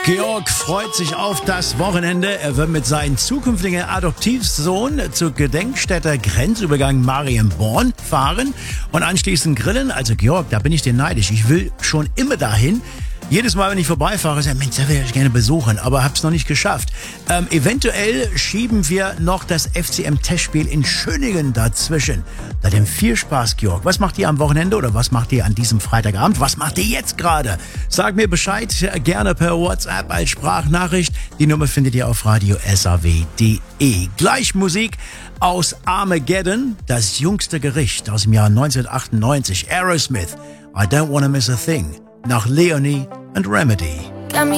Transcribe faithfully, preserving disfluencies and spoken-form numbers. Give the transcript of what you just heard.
Georg freut sich auf das Wochenende. Er wird mit seinem zukünftigen Adoptivsohn zur Gedenkstätte Grenzübergang Marienborn fahren und anschließend grillen. Also Georg, da bin ich dir neidisch. Ich will schon immer dahin. Jedes Mal, wenn ich vorbeifahre, sage ich, Mensch, da will ich gerne besuchen, aber hab's noch nicht geschafft. Ähm, eventuell schieben wir noch das F C M-Testspiel in Schöningen dazwischen. Da dem viel Spaß, Georg. Was macht ihr am Wochenende oder was macht ihr an diesem Freitagabend? Was macht ihr jetzt gerade? Sag mir Bescheid, gerne per WhatsApp als Sprachnachricht. Die Nummer findet ihr auf radio s a w punkt d e. Gleich Musik aus Armageddon, das jüngste Gericht aus dem Jahr neunzehnhundertachtundneunzig. Aerosmith, I Don't Wanna Miss a Thing. Nach Leonie and Remedy.